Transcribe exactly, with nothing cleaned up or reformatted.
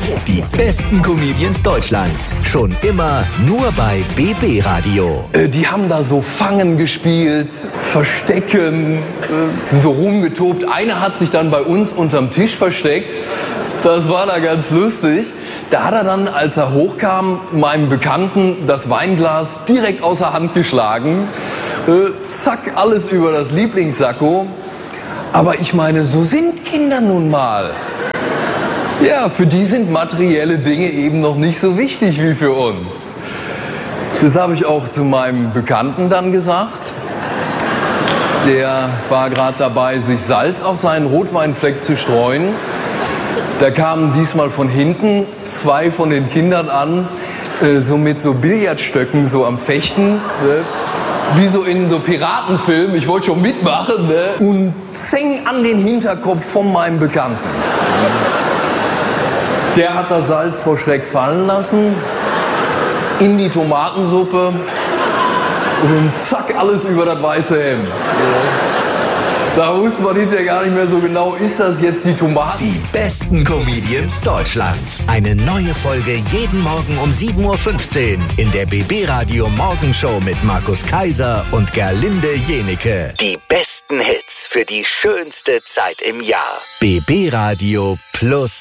Die besten Comedians Deutschlands. Schon immer nur bei B B Radio. Äh, die haben da so Fangen gespielt, Verstecken, äh, so rumgetobt. Einer hat sich dann bei uns unterm Tisch versteckt. Das war da ganz lustig. Da hat er dann, als er hochkam, meinem Bekannten das Weinglas direkt aus der Hand geschlagen. Äh, zack, alles über das Lieblingssacko. Aber ich meine, so sind Kinder nun mal. Ja, für die sind materielle Dinge eben noch nicht so wichtig wie für uns. Das habe ich auch zu meinem Bekannten dann gesagt. Der war gerade dabei, sich Salz auf seinen Rotweinfleck zu streuen. Da kamen diesmal von hinten zwei von den Kindern an, äh, so mit so Billardstöcken, so am Fechten, ne? Wie so in so Piratenfilmen. Ich wollte schon mitmachen, ne? Und zeng an den Hinterkopf von meinem Bekannten. Der hat das Salz vor Schreck fallen lassen, in die Tomatensuppe und zack, alles über das weiße Hemd. Da wusste man hinterher gar nicht mehr so genau, ist das jetzt die Tomaten? Die besten Comedians Deutschlands. Eine neue Folge jeden Morgen um sieben Uhr fünfzehn in der B B Radio Morgenshow mit Markus Kaiser und Gerlinde Jenecke. Die besten Hits für die schönste Zeit im Jahr. B B Radio Plus